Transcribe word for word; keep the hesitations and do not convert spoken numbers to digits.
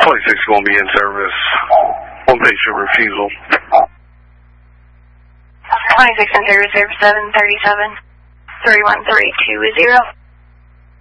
twenty-six is going to be in service. One patient refusal. twenty-six in service, seven thirty-seven, three one three two zero.